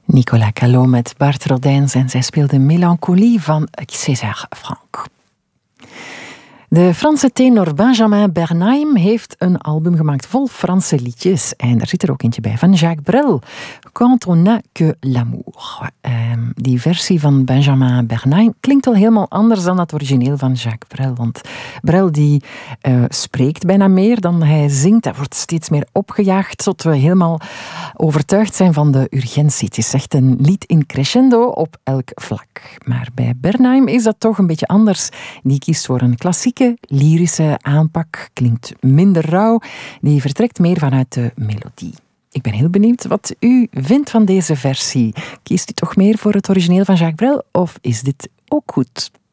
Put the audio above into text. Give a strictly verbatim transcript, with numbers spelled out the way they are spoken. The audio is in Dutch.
Nicolas Calot met Bart Rodijns en zij speelde Melancholie van César Franck. De Franse tenor Benjamin Bernheim heeft een album gemaakt vol Franse liedjes. En daar zit er ook eentje bij van Jacques Brel. Quand on n'a que l'amour. Um, die versie van Benjamin Bernheim klinkt al helemaal anders dan het origineel van Jacques Brel. Want Brel die uh, spreekt bijna meer dan hij zingt. Hij wordt steeds meer opgejaagd tot we helemaal overtuigd zijn van de urgentie. Het is echt een lied in crescendo op elk vlak. Maar bij Bernheim is dat toch een beetje anders. Die kiest voor een klassieke, lyrische aanpak. Klinkt minder rauw. Die vertrekt meer vanuit de melodie. Ik ben heel benieuwd wat u vindt van deze versie. Kiest u toch meer voor het origineel van Jacques Brel of is dit ook goed?